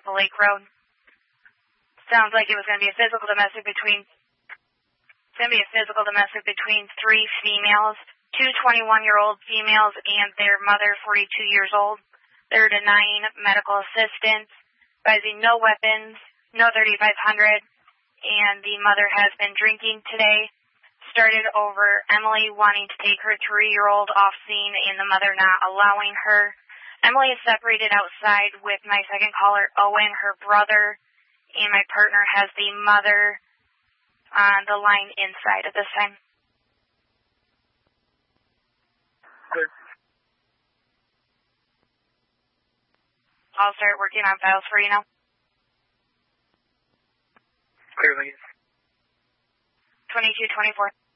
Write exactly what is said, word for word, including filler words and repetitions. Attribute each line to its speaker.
Speaker 1: Maple Lake Road. Sounds like it was going to be a physical domestic between, it's going to be a physical domestic between three females, two twenty-one-year-old females and their mother, forty-two years old. They're denying medical assistance, advising no weapons, no thirty-five hundred, and the mother has been drinking today. Started over Emily wanting to take her three-year-old off scene and the mother not allowing her. Emily is separated outside with my second caller, Owen, her brother, and my partner has the mother on the line inside at this time.
Speaker 2: Clear.
Speaker 1: I'll start working on files for you now.
Speaker 2: Clear, thank you.
Speaker 1: twenty-two twenty-four.